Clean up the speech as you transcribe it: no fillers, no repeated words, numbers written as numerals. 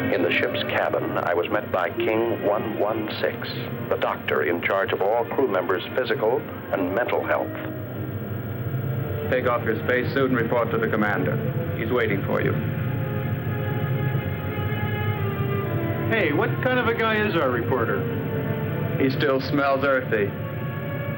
In the ship's cabin, I was met by King 116, the doctor in charge of all crew members' physical and mental health. Take off your spacesuit and report to the commander. He's waiting for you. Hey, what kind of a guy is our reporter? He still smells earthy.